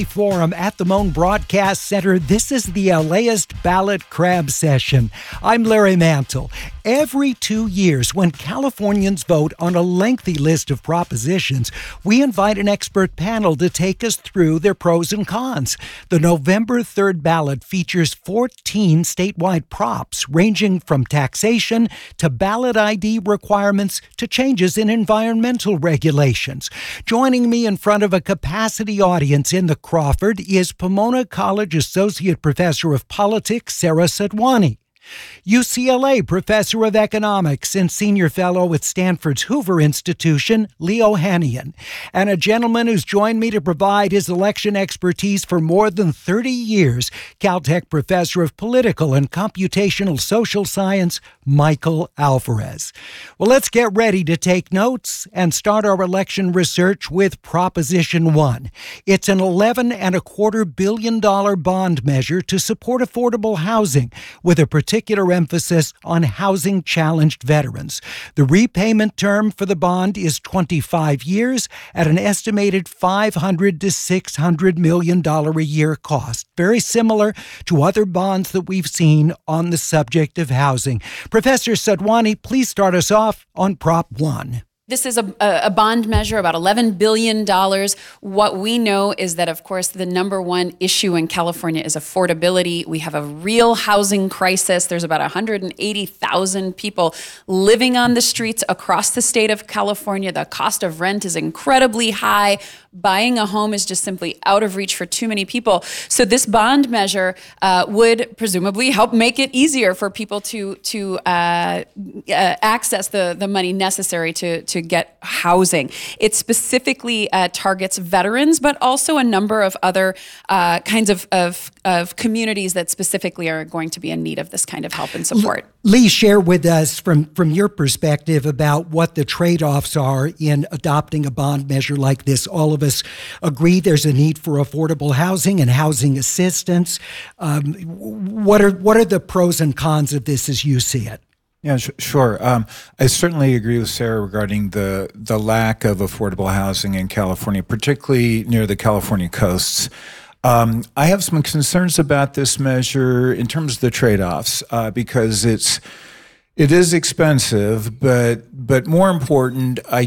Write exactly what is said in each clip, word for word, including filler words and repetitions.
Forum at the Moan Broadcast Center. This is the LAist Ballot Crab Session. I'm Larry Mantle. Every two years, when Californians vote on a lengthy list of propositions, we invite an expert panel to take us through their pros and cons. The November third ballot features fourteen statewide props, ranging from taxation to ballot I D requirements to changes in environmental regulations. Joining me in front of a capacity audience in the Crawford is Pomona College Associate Professor of Politics, Sarah Sadhwani. U C L A Professor of Economics and Senior Fellow at Stanford's Hoover Institution, Leo Hannian, and a gentleman who's joined me to provide his election expertise for more than thirty years, Caltech Professor of Political and Computational Social Science, Michael Alvarez. Well, let's get ready to take notes and start our election research with Proposition one. It's an eleven and a quarter billion dollar bond measure to support affordable housing, with a particular emphasis on housing-challenged veterans. The repayment term for the bond is twenty-five years at an estimated five hundred to six hundred million dollars a year cost. Very similar to other bonds that we've seen on the subject of housing. Professor Sadhwani, please start us off on Prop one. This is a, a bond measure, about eleven billion dollars. What we know is that, of course, the number one issue in California is affordability. We have a real housing crisis. There's about one hundred eighty thousand people living on the streets across the state of California. The cost of rent is incredibly high. Buying a home is just simply out of reach for too many people. So this bond measure uh, would presumably help make it easier for people to to uh, uh, access the, the money necessary to, to get housing. It specifically uh, targets veterans, but also a number of other uh, kinds of, of, of communities that specifically are going to be in need of this kind of help and support. Lee, share with us from, from your perspective about what the trade-offs are in adopting a bond measure like this. All of us agree there's a need for affordable housing and housing assistance. Um, what are what are the pros and cons of this as you see it? Yeah, sh- sure. Um, I certainly agree with Sarah regarding the the lack of affordable housing in California, particularly near the California coasts. Um, I have some concerns about this measure in terms of the trade-offs uh, because it's it is expensive, but but more important, I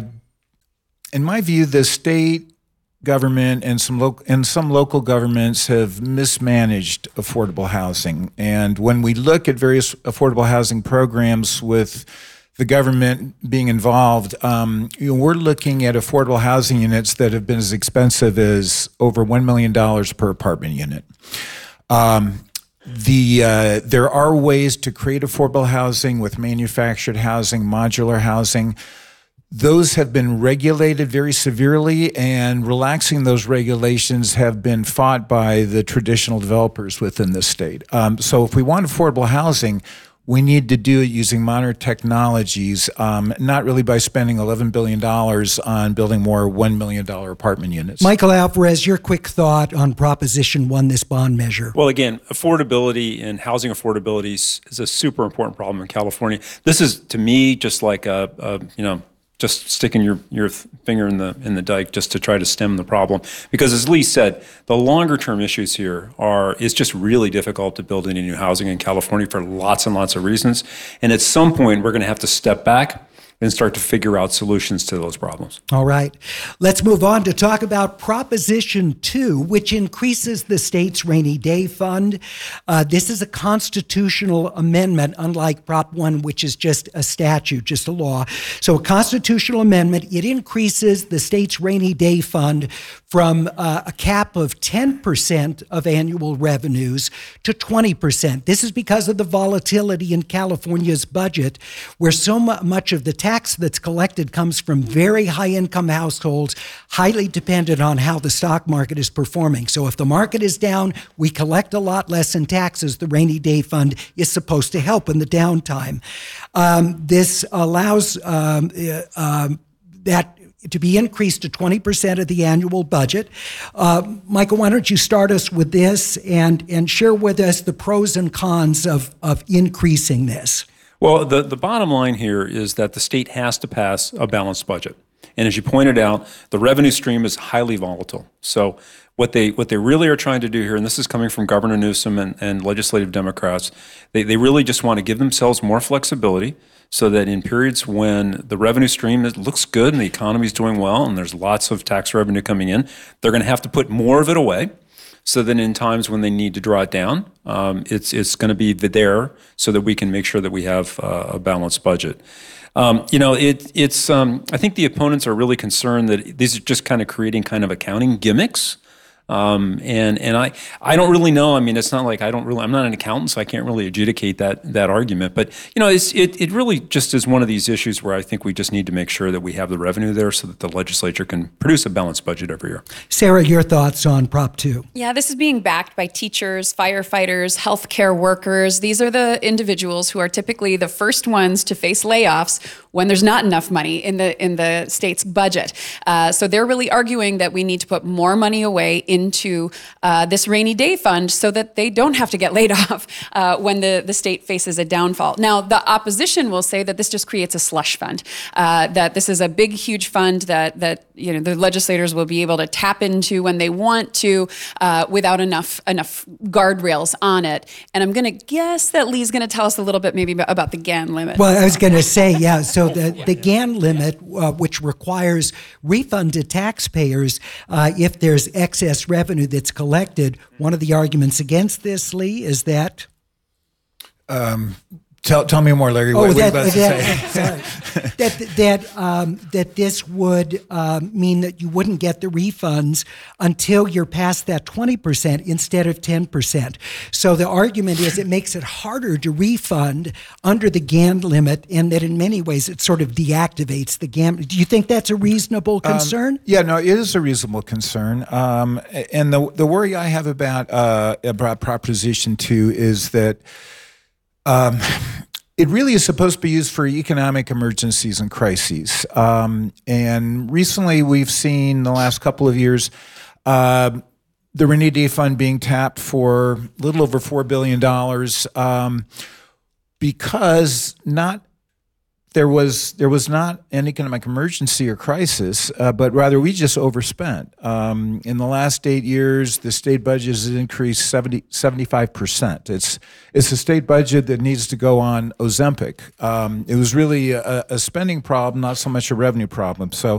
in my view, the state government and some local and some local governments have mismanaged affordable housing. And when we look at various affordable housing programs with the government being involved, um, you know, we're looking at affordable housing units that have been as expensive as over one million dollars per apartment unit. Um, the uh, there are ways to create affordable housing with manufactured housing, modular housing. Those have been regulated very severely, and relaxing those regulations have been fought by the traditional developers within the state. Um, so if we want affordable housing, we need to do it using modern technologies, um, not really by spending eleven billion dollars on building more one million dollars apartment units. Michael Alvarez, your quick thought on Proposition one, this bond measure. Well, again, affordability and housing affordability is a super important problem in California. This is, to me, just like a, a you know, just sticking your, your finger in the in the dike just to try to stem the problem. Because as Lee said, the longer term issues here are, it's just really difficult to build any new housing in California for lots and lots of reasons. And at some point, we're going to have to step back and start to figure out solutions to those problems. All right. Let's move on to talk about Proposition two, which increases the state's rainy day fund. Uh, this is a constitutional amendment, unlike Prop one, which is just a statute, just a law. So a constitutional amendment, it increases the state's rainy day fund from uh, a cap of ten percent of annual revenues to twenty percent. This is because of the volatility in California's budget, where so much of the tax that's collected comes from very high-income households, highly dependent on how the stock market is performing. So if the market is down, we collect a lot less in taxes. The rainy day fund is supposed to help in the downtime. Um, this allows um, uh, um, that to be increased to twenty percent of the annual budget. Uh, Michael, why don't you start us with this and, and share with us the pros and cons of, of increasing this? Well, the, the bottom line here is that the state has to pass a balanced budget. And as you pointed out, the revenue stream is highly volatile. So what they what they really are trying to do here, and this is coming from Governor Newsom and, and legislative Democrats, they, they really just want to give themselves more flexibility so that in periods when the revenue stream is, looks good and the economy is doing well and there's lots of tax revenue coming in, they're going to have to put more of it away. So that in times when they need to draw it down, um, it's it's going to be there so that we can make sure that we have uh, a balanced budget. Um, you know, it it's. Um, I think the opponents are really concerned that these are just kind of creating kind of accounting gimmicks. Um, and and I I don't really know. I mean, it's not like I don't really. I'm not an accountant, so I can't really adjudicate that that argument. But you know, it's it it really just is one of these issues where I think we just need to make sure that we have the revenue there so that the legislature can produce a balanced budget every year. Sarah, your thoughts on Prop two? Yeah, this is being backed by teachers, firefighters, healthcare workers. These are the individuals who are typically the first ones to face layoffs when there's not enough money in the in the state's budget. Uh, so they're really arguing that we need to put more money away into uh, this rainy day fund so that they don't have to get laid off uh, when the, the state faces a downfall. Now, the opposition will say that this just creates a slush fund, uh, that this is a big, huge fund that that you know the legislators will be able to tap into when they want to uh, without enough enough guardrails on it. And I'm going to guess that Lee's going to tell us a little bit maybe about the G A N limit. Well, I was going to say, yeah, so the, the G A N limit, uh, which requires refund to taxpayers uh, if there's excess revenue that's collected. One of the arguments against this, Lee, is that... Um, tell tell me more, Larry. Oh, what, that, what are you about that, to say? sorry. that that um, that this would um, mean that you wouldn't get the refunds until you're past that twenty percent instead of ten percent. So the argument is it makes it harder to refund under the G A N limit, and that in many ways it sort of deactivates the G A N. Do you think that's a reasonable concern? Um, yeah, no, it is a reasonable concern. Um, and the the worry I have about uh, about Proposition two is that Um, it really is supposed to be used for economic emergencies and crises. Um, and recently we've seen the last couple of years uh, the Rainy Day Fund being tapped for a little over four billion dollars um, because not there was there was not an economic emergency or crisis, uh, but rather we just overspent. Um, in the last eight years, the state budget has increased seventy, seventy-five percent. It's it's a state budget that needs to go on Ozempic. Um, it was really a, a spending problem, not so much a revenue problem. So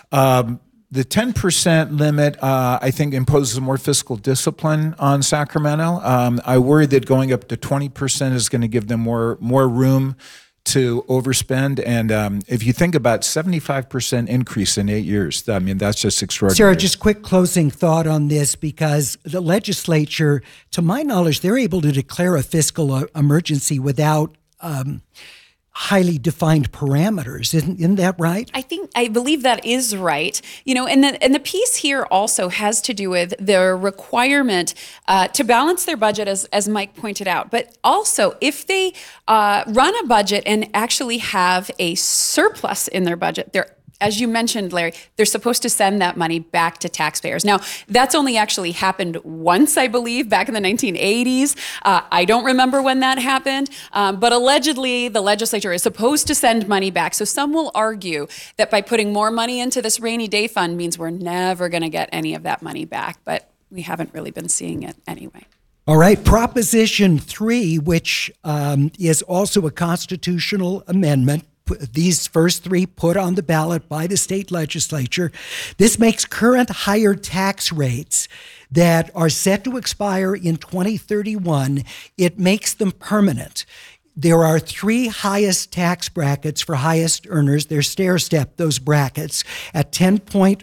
um, the ten percent limit, uh, I think, imposes more fiscal discipline on Sacramento. Um, I worry that going up to twenty percent is going to give them more more room to overspend. And um, if you think about seventy-five percent increase in eight years, I mean, that's just extraordinary. Sarah, just quick closing thought on this, because the legislature, to my knowledge, they're able to declare a fiscal emergency without um, highly defined parameters. Isn't, isn't that right? I think, I believe that is right. You know, and the, and the piece here also has to do with their requirement uh, to balance their budget, as, as Mike pointed out. But also, if they uh, run a budget and actually have a surplus in their budget, they're as you mentioned, Larry, they're supposed to send that money back to taxpayers. Now, that's only actually happened once, I believe, back in the nineteen eighties. Uh, I don't remember when that happened, um, but allegedly the legislature is supposed to send money back. So some will argue that by putting more money into this rainy day fund means we're never going to get any of that money back, but we haven't really been seeing it anyway. All right, Proposition three, which um, is also a constitutional amendment, these first three put on the ballot by the state legislature. This makes current higher tax rates that are set to expire in twenty thirty-one, it makes them permanent. There are three highest tax brackets for highest earners. They're stair-step, those brackets, at ten point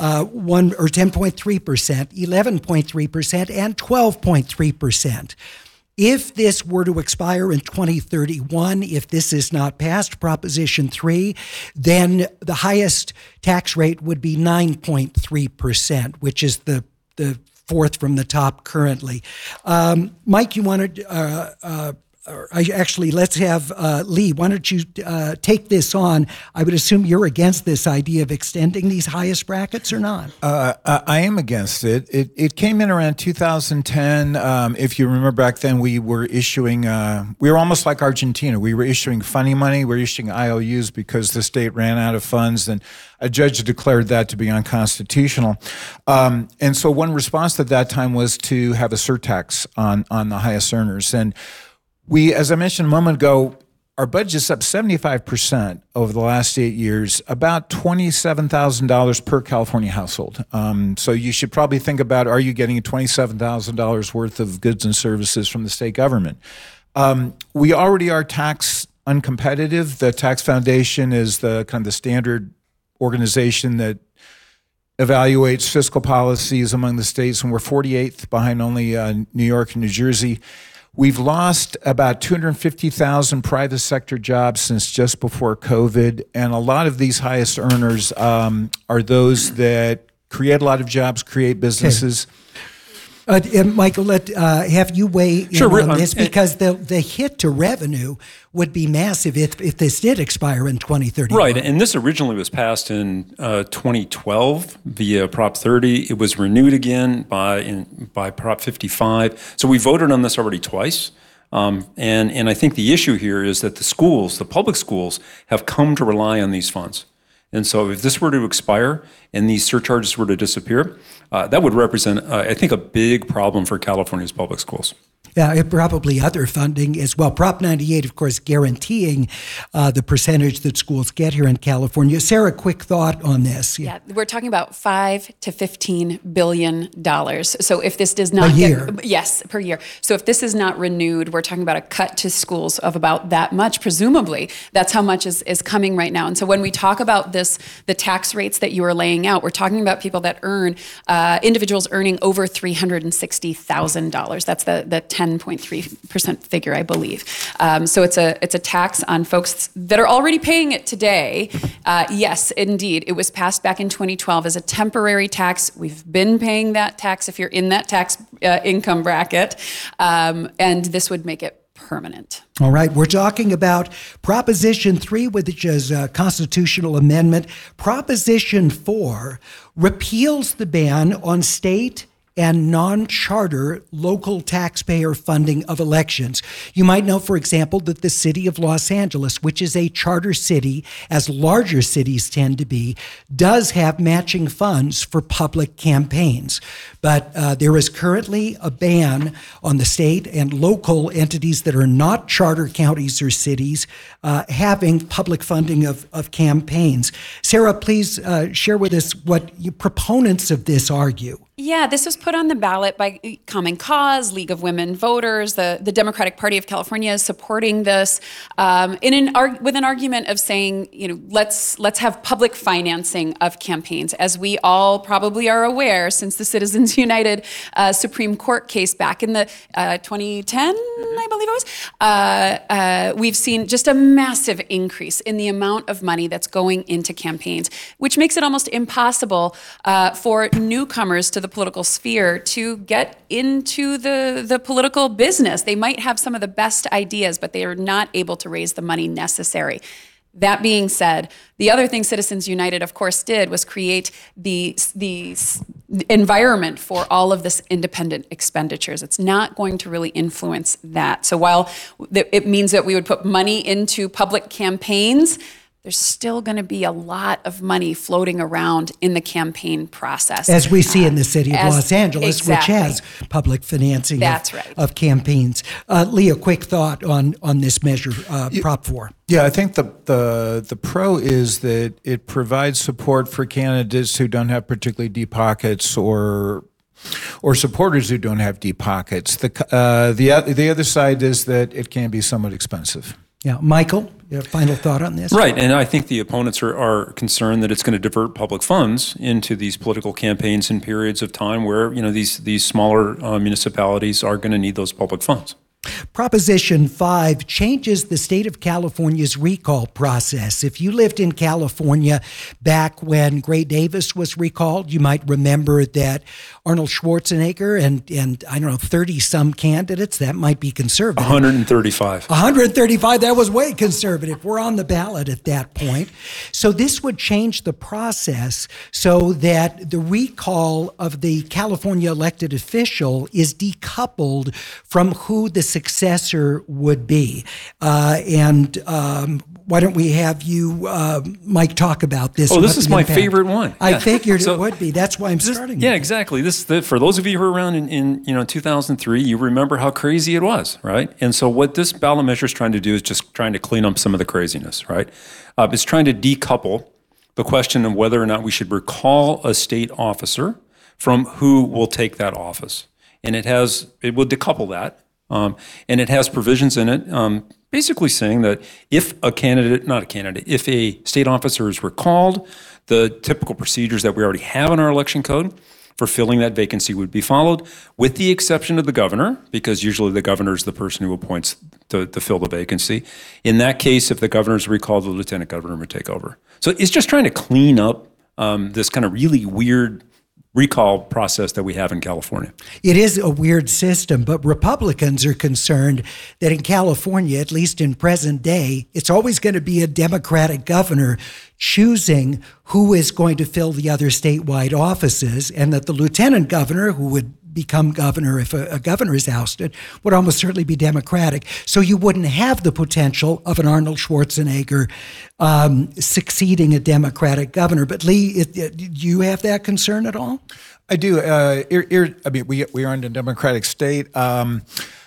one or ten point three percent, eleven point three percent, and twelve point three percent. If this were to expire in twenty thirty-one, if this is not passed, Proposition three, then the highest tax rate would be nine point three percent, which is the, the fourth from the top currently. Um, Mike, you wanted uh, uh, or I, actually, let's have uh, Lee. Why don't you uh, take this on? I would assume you're against this idea of extending these highest brackets or not? Uh, I am against it. It it came in around two thousand ten. Um, if you remember back then, we were issuing, uh, we were almost like Argentina. We were issuing funny money. We were issuing I O Us because the state ran out of funds, and a judge declared that to be unconstitutional. Um, and so one response at that time was to have a surtax on, on the highest earners. And we, as I mentioned a moment ago, our budget's up seventy-five percent over the last eight years, about twenty-seven thousand dollars per California household. Um, so you should probably think about, are you getting twenty-seven thousand dollars worth of goods and services from the state government? Um, we already are tax uncompetitive. The Tax Foundation is the kind of the standard organization that evaluates fiscal policies among the states, and we're forty-eighth behind only uh, New York and New Jersey. We've lost about two hundred fifty thousand private sector jobs since just before COVID, and a lot of these highest earners um, are those that create a lot of jobs, create businesses. Okay. Uh, and Michael, let uh, have you weigh in Sure, on um, this, because the the hit to revenue would be massive if, if this did expire in twenty thirty. Right, and this originally was passed in uh, twenty twelve via Prop thirty. It was renewed again by in, by Prop fifty-five. So we voted on this already twice. Um, and, and I think the issue here is that the schools, the public schools, have come to rely on these funds. And so if this were to expire and these surcharges were to disappear, uh, that would represent, uh, I think, a big problem for California's public schools. Yeah, probably other funding as well. Prop ninety-eight, of course, guaranteeing uh, the percentage that schools get here in California. Sarah, quick thought on this. Yeah, we're talking about five to fifteen billion dollars. So if this does not a year, get, yes, per year. So if this is not renewed, we're talking about a cut to schools of about that much. Presumably, that's how much is, is coming right now. And so when we talk about this, the tax rates that you are laying out, we're talking about people that earn uh, individuals earning over three hundred sixty thousand dollars. That's the the ten point three percent figure, I believe. Um, so it's a it's a tax on folks that are already paying it today. Uh, yes, indeed. It was passed back in twenty twelve as a temporary tax. We've been paying that tax if you're in that tax uh, income bracket. Um, and this would make it permanent. All right, we're talking about Proposition three, which is a constitutional amendment. Proposition four repeals the ban on state and non-charter local taxpayer funding of elections. You might know, for example, that the city of Los Angeles, which is a charter city, as larger cities tend to be, does have matching funds for public campaigns. But uh, there is currently a ban on the state and local entities that are not charter counties or cities uh, having public funding of, of campaigns. Sarah, please uh, share with us what you, proponents of this argue. Yeah, this was put on the ballot by Common Cause, League of Women Voters. The, the Democratic Party of California is supporting this um, in an with an argument of saying, you know, let's let's have public financing of campaigns. As we all probably are aware, since the Citizens United uh, Supreme Court case back in the uh, twenty ten, I believe it was, uh, uh, we've seen just a massive increase in the amount of money that's going into campaigns, which makes it almost impossible uh, for newcomers to the political sphere to get into the, the political business. They might have some of the best ideas, but they are not able to raise the money necessary. That being said, the other thing Citizens United, of course, did was create the, the environment for all of this independent expenditures. It's not going to really influence that. So while it means that we would put money into public campaigns, there's still going to be a lot of money floating around in the campaign process. As we see in the city of As, Los Angeles, exactly. which has public financing That's of, right. of campaigns. Uh, Lee, a quick thought on, on this measure, uh, Yeah. Prop four. Yeah, I think the, the the pro is that it provides support for candidates who don't have particularly deep pockets or or supporters who don't have deep pockets. The uh, the the other side is that it can be somewhat expensive. Yeah, Michael, your final thought on this? Right, and I think the opponents are, are concerned that it's going to divert public funds into these political campaigns in periods of time where, you know, these these smaller uh, municipalities are going to need those public funds. Proposition five changes the state of California's recall process. If you lived in California back when Gray Davis was recalled, you might remember that Arnold Schwarzenegger and, and I don't know, thirty-some candidates, that might be conservative. one hundred thirty-five. one hundred thirty-five, that was way conservative. We're on the ballot at that point. So this would change the process so that the recall of the California elected official is decoupled from who the successor would be. Uh, and um, why don't we have you, uh, Mike, talk about this? Oh, this is my impact. favorite one. I yeah. figured so, it would be. That's why I'm this, starting. Yeah, exactly. This the, for those of you who were around in, in you know two thousand three, you remember how crazy it was, right? And so what this ballot measure is trying to do is just trying to clean up some of the craziness, right? Uh, it's trying to decouple the question of whether or not we should recall a state officer from who will take that office, and it has it will decouple that. Um, and it has provisions in it um, basically saying that if a candidate, not a candidate, if a state officer is recalled, the typical procedures that we already have in our election code for filling that vacancy would be followed, with the exception of the governor, because usually the governor is the person who appoints to, to fill the vacancy. In that case, if the governor is recalled, the lieutenant governor would take over. So it's just trying to clean up um, this kind of really weird recall process that we have in California. It is a weird system, but Republicans are concerned that in California, at least in present day, it's always going to be a Democratic governor choosing who is going to fill the other statewide offices, and that the lieutenant governor, who would become governor if a, a governor is ousted, would almost certainly be Democratic. So you wouldn't have the potential of an Arnold Schwarzenegger um, succeeding a Democratic governor. But Lee, it, it, do you have that concern at all? I do. Uh, ir- ir- I mean, we we are in a Democratic state. Um,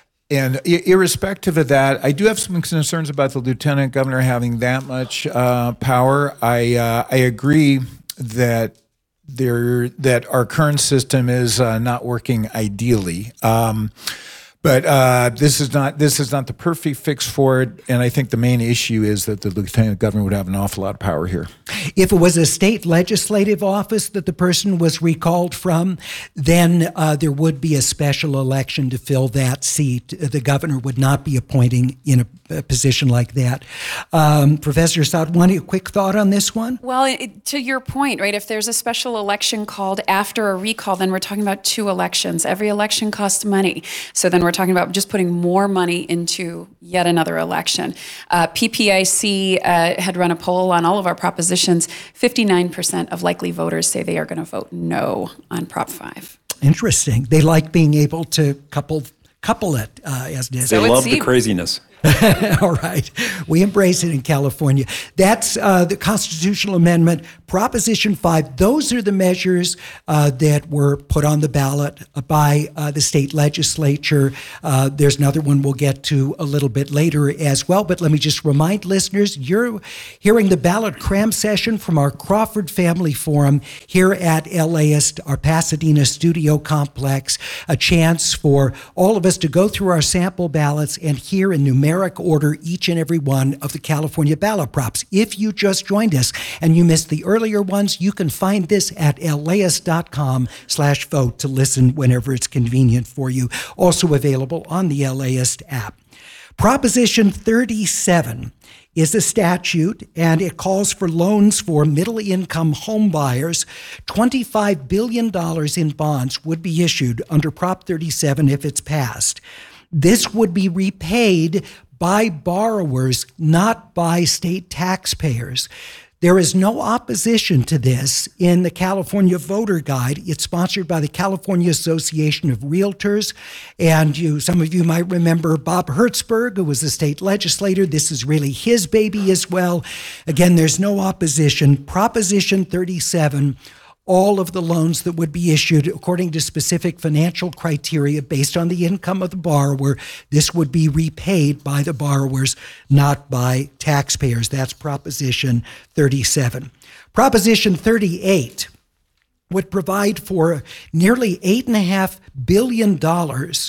And irrespective of that, I do have some concerns about the lieutenant governor having that much uh, power. I uh, I agree that there that our current system is uh, not working ideally. Um, But uh, this is not this is not the perfect fix for it, and I think the main issue is that the lieutenant governor would have an awful lot of power here. If it was a state legislative office that the person was recalled from, then uh, there would be a special election to fill that seat. The governor would not be appointing in a, a position like that. Um, Professor Sadwani, a quick thought on this one? Well, it, to your point, right, if there's a special election called after a recall, then we're talking about two elections. Every election costs money. So then we're talking about just putting more money into yet another election. Uh, P P I C uh, had run a poll on all of our propositions. fifty-nine percent of likely voters say they are going to vote no on Prop five. Interesting. They like being able to couple couple it, uh, as it is. They So love seemed- the craziness. All right. We embrace it in California. That's uh, the constitutional amendment, Proposition five. Those are the measures uh, that were put on the ballot by uh, the state legislature. Uh, there's another one we'll get to a little bit later as well. But let me just remind listeners, you're hearing the ballot cram session from our Crawford Family Forum here at LAist, our Pasadena studio complex, a chance for all of us to go through our sample ballots and hear in numeric order each and every one of the California ballot props. If you just joined us and you missed the earlier ones, you can find this at laist.com slash vote to listen whenever it's convenient for you. Also available on the LAist app. Proposition thirty-seven is a statute, and it calls for loans for middle-income home buyers. twenty-five billion dollars in bonds would be issued under Prop thirty-seven if it's passed. This would be repaid by borrowers, not by state taxpayers. There is no opposition to this in the California Voter Guide. It's sponsored by the California Association of Realtors. And you, some of you might remember Bob Hertzberg, who was a state legislator. This is really his baby as well. Again, there's no opposition. Proposition thirty-seven, all of the loans that would be issued according to specific financial criteria based on the income of the borrower, this would be repaid by the borrowers, not by taxpayers. That's Proposition thirty-seven. Proposition thirty-eight would provide for nearly eight point five billion dollars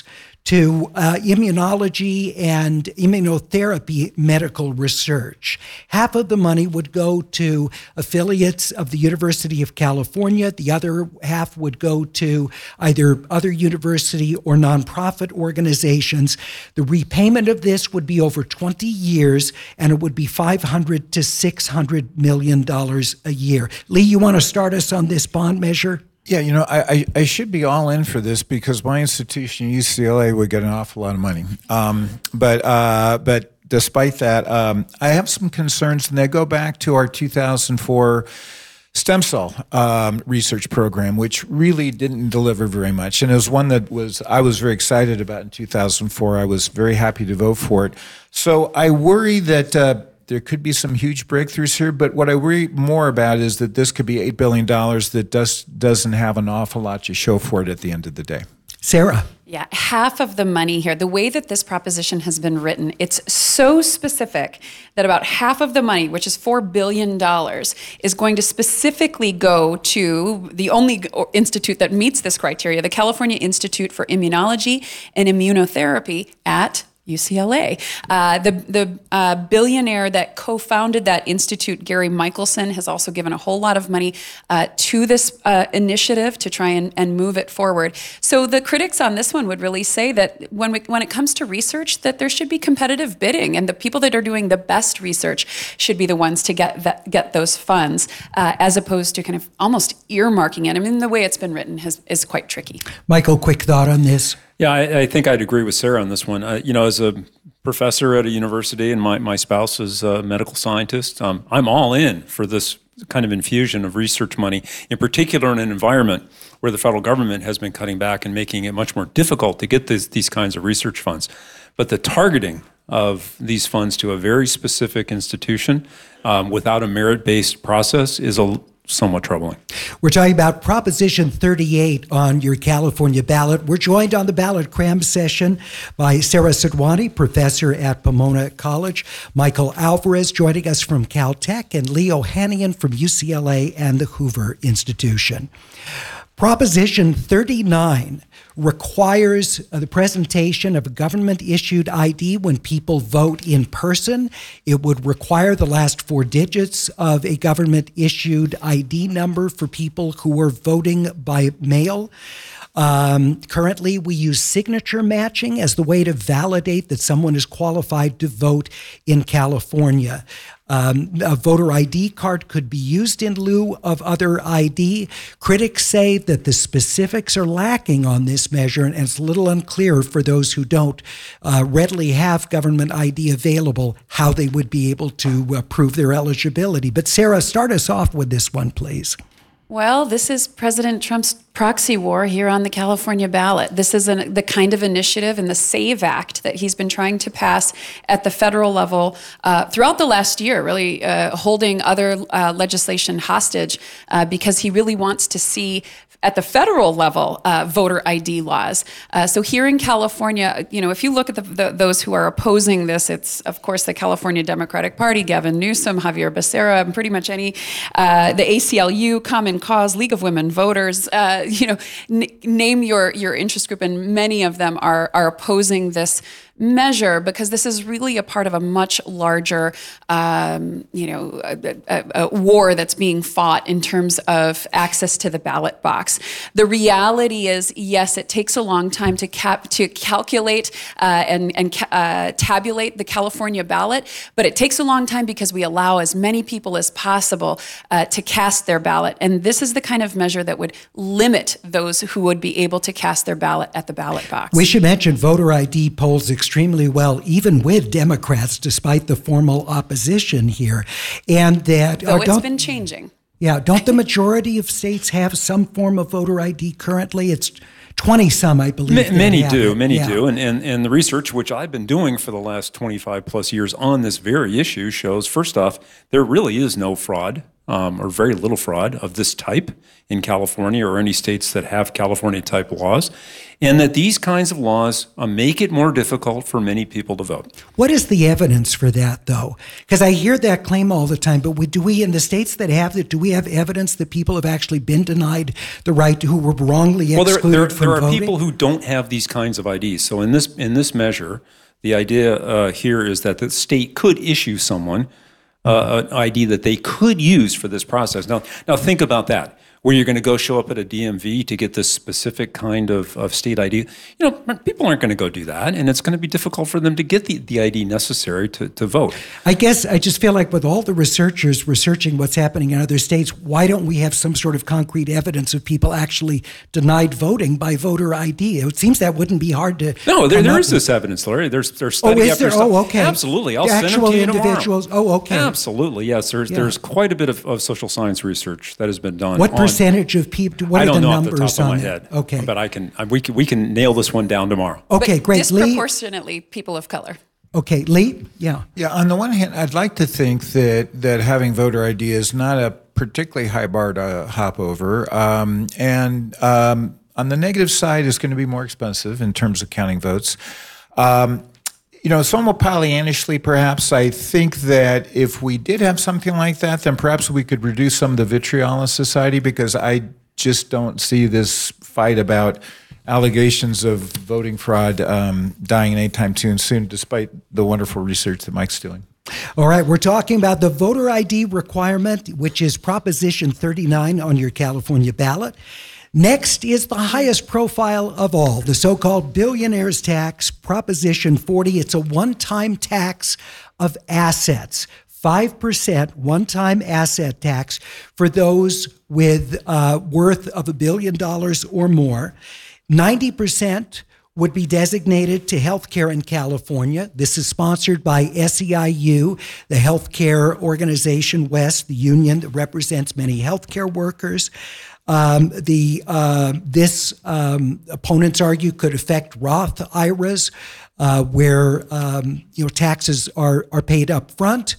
to uh, immunology and immunotherapy medical research. Half of the money would go to affiliates of the University of California. The other half would go to either other university or nonprofit organizations. The repayment of this would be over twenty years, and it would be five hundred to six hundred million dollars a year. Lee, you want to start us on this bond measure? Yeah, you know, I, I, I should be all in for this because my institution, U C L A, would get an awful lot of money. Um, but uh, but despite that, um, I have some concerns, and they go back to our two thousand four stem cell um, research program, which really didn't deliver very much. And it was one that was I was very excited about in two thousand four. I was very happy to vote for it. So I worry that uh, there could be some huge breakthroughs here, but what I worry more about is that this could be eight billion dollars that does, doesn't have an awful lot to show for it at the end of the day. Sarah. Yeah, half of the money here, the way that this proposition has been written, it's so specific that about half of the money, which is four billion dollars, is going to specifically go to the only institute that meets this criteria, the California Institute for Immunology and Immunotherapy at U C L A. Uh, the the uh, billionaire that co-founded that institute, Gary Michelson, has also given a whole lot of money uh, to this uh, initiative to try and, and move it forward. So the critics on this one would really say that when we, when it comes to research, that there should be competitive bidding, and the people that are doing the best research should be the ones to get that, get those funds, uh, as opposed to kind of almost earmarking it. I mean, the way it's been written has, is quite tricky. Michael, quick thought on this. Yeah, I, I think I'd agree with Sarah on this one. Uh, you know, as a professor at a university and my, my spouse is a medical scientist, um, I'm all in for this kind of infusion of research money, in particular in an environment where the federal government has been cutting back and making it much more difficult to get this, these kinds of research funds. But the targeting of these funds to a very specific institution um, without a merit-based process is a somewhat troubling. We're talking about Proposition thirty-eight on your California ballot. We're joined on the ballot cram session by Sarah Sidwani, professor at Pomona College, Michael Alvarez joining us from Caltech, and Lee Ohanian from U C L A and the Hoover Institution. Proposition thirty-nine requires the presentation of a government-issued I D when people vote in person. It would require the last four digits of a government-issued I D number for people who are voting by mail. Um, currently, we use signature matching as the way to validate that someone is qualified to vote in California. Um, a voter I D card could be used in lieu of other I D. Critics say that the specifics are lacking on this measure, and it's a little unclear for those who don't uh, readily have government I D available how they would be able to uh, prove their eligibility. But Sarah, start us off with this one, please. Well, this is President Trump's proxy war here on the California ballot. This is an, the kind of initiative in the SAVE Act that he's been trying to pass at the federal level uh, throughout the last year, really uh, holding other uh, legislation hostage uh, because he really wants to see at the federal level, uh, voter I D laws. Uh, so here in California, you know, if you look at the, the, those who are opposing this, it's of course the California Democratic Party, Gavin Newsom, Javier Becerra, and pretty much any, uh, the A C L U, Common Cause, League of Women Voters, uh, you know, n- name your your interest group, and many of them are are opposing this measure because this is really a part of a much larger, um, you know, a, a, a war that's being fought in terms of access to the ballot box. The reality is, yes, it takes a long time to cap to calculate uh, and and ca- uh, tabulate the California ballot, but it takes a long time because we allow as many people as possible uh, to cast their ballot, and this is the kind of measure that would limit those who would be able to cast their ballot at the ballot box. We should mention voter I D polls extremely well, even with Democrats, despite the formal opposition here. And that Though uh, it's been changing. Yeah, don't the majority of states have some form of voter I D currently? It's twenty some, I believe. Ma- many do, it. many yeah. do. And, and, and the research, which I've been doing for the last twenty-five plus years on this very issue, shows, first off, there really is no fraud. um, or very little fraud of this type in California or any states that have California-type laws, and that these kinds of laws uh, make it more difficult for many people to vote. What is the evidence for that, though? Because I hear that claim all the time, but we, do we, in the states that have it, do we have evidence that people have actually been denied the right to, who were wrongly well, excluded there, there, from there are voting? people who don't have these kinds of I Ds. So in this in this measure, the idea uh, here is that the state could issue someone uh, an I D that they could use for this process. Now, now think about that. Where you're going to go show up at a D M V to get this specific kind of, of state I D. You know, people aren't going to go do that, and it's going to be difficult for them to get the, the I D necessary to, to vote. I guess I just feel like with all the researchers researching what's happening in other states, why don't we have some sort of concrete evidence of people actually denied voting by voter I D? It seems that wouldn't be hard to No, there, come there up is with. this evidence, Larry. There's there's Oh, study is after there? study. Oh, okay. Absolutely. I'll The send them actual to you individuals. tomorrow. Oh, okay. Absolutely. Yes, there's Yeah. there's quite a bit of, of social science research that has been done. What on, percentage of people? What I are don't the know numbers off the top of on my that? head. Okay. But I can, I, we can we can nail this one down tomorrow. Okay, But great. Lee. disproportionately people of color. Okay, Lee. Yeah. Yeah, on the one hand, I'd like to think that that having voter I D is not a particularly high bar to hop over. Um, and um, on the negative side, it's going to be more expensive in terms of counting votes. Um, you know, somewhat Pollyanishly, perhaps, I think that if we did have something like that, then perhaps we could reduce some of the vitriol in society, because I just don't see this fight about allegations of voting fraud um, dying anytime too soon, despite the wonderful research that Mike's doing. All right, we're talking about the voter I D requirement, which is Proposition thirty-nine on your California ballot. Next is the highest profile of all, the so-called billionaire's tax, Proposition forty. It's a one-time tax of assets, five percent one-time asset tax for those with uh, worth of a billion dollars or more. ninety percent would be designated to healthcare in California. This is sponsored by S E I U, the healthcare organization West, the union that represents many healthcare workers. Um, the uh, this um, opponents argue could affect Roth I R As, uh, where um, you know taxes are are paid up front.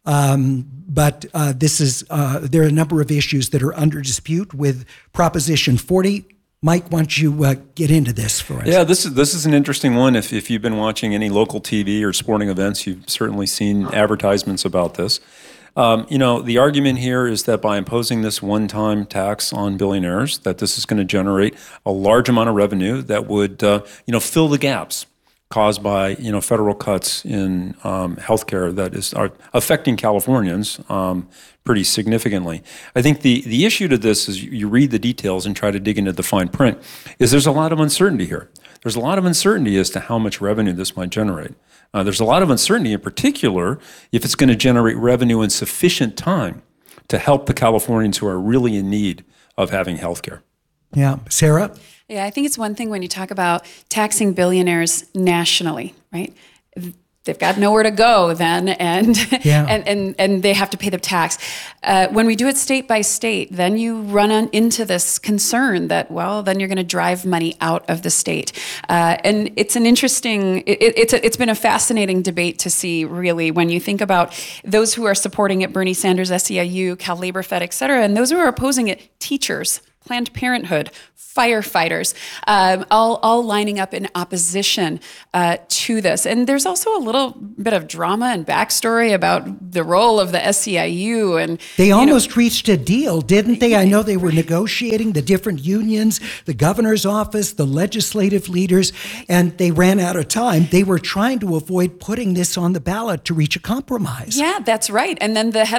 Um, but uh, this is uh, there are a number of issues that are under dispute with Proposition forty. Mike, why don't you uh, get into this for us? Yeah, this is this is an interesting one. If if you've been watching any local T V or sporting events, you've certainly seen advertisements about this. Um, you know, the argument here is that by imposing this one-time tax on billionaires, that this is going to generate a large amount of revenue that would, uh, you know, fill the gaps caused by, you know, federal cuts in um, healthcare that is are affecting Californians um, pretty significantly. I think the the issue to this is you, you read the details and try to dig into the fine print, is there's a lot of uncertainty here. There's a lot of uncertainty as to how much revenue this might generate. Uh, there's a lot of uncertainty in particular if it's going to generate revenue in sufficient time to help the Californians who are really in need of having healthcare. Yeah. Sarah? Yeah, I think it's one thing when you talk about taxing billionaires nationally, right? They've got nowhere to go then, and Yeah. and, and and they have to pay the tax. Uh, when we do it state by state, then you run on into this concern that, well, then you're going to drive money out of the state. Uh, and it's an interesting, it, it's a, it's been a fascinating debate to see, really, when you think about those who are supporting it, Bernie Sanders, S E I U, Cal Labor Fed, et cetera, and those who are opposing it, teachers, Planned Parenthood, firefighters, um, all, all lining up in opposition uh, to this. And there's also a little bit of drama and backstory about the role of the S E I U. And They you know, almost reached a deal, didn't they? I know they were negotiating, the different unions, the governor's office, the legislative leaders, and they ran out of time. They were trying to avoid putting this on the ballot to reach a compromise. Yeah, that's right. And then the head